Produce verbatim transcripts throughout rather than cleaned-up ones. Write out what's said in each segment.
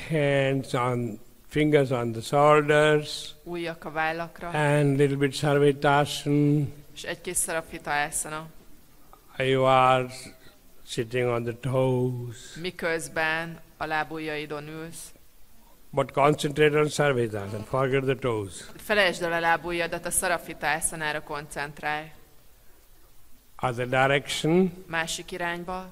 hands on, fingers on the shoulders. Ujjak a vállakra. And little bit Sarvitasana. És egy kis Sarvitasana. You are sitting on the toes. Miközben a lábujjaidon ülsz. But concentrate on Sarvitasana, forget the toes. Felejtsd el a lábujjadat, a Sarvitasana-ra koncentrálj. Other direction. Másik irányba.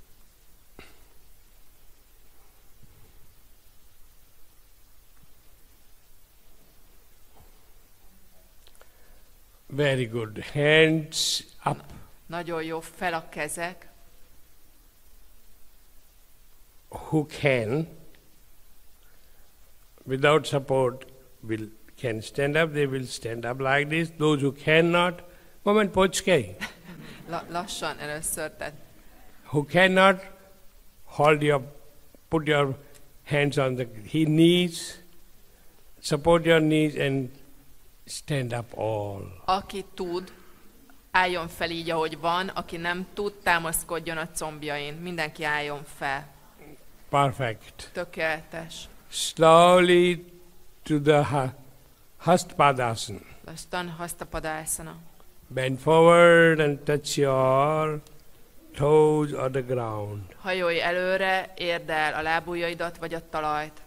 Very good. Hands up. Nagyon jó, fel a kezek. Who can, without support, will can stand up, they will stand up like this. Those who cannot, moment počkej. La- lassan először, tehát. Who cannot, hold your, put your hands on the he knees, support your knees and stand up all. Aki tud, álljon fel így, ahogy van, aki nem tud, támaszkodjon a combjain. Mindenki álljon fel. Perfect. Tökéletes. Slowly to the ha- Hastpadasana. Lassan Hastpadasana. Bend forward and touch your toes or the ground. Hajolj előre, érd el a lábujjaidat vagy a talajt.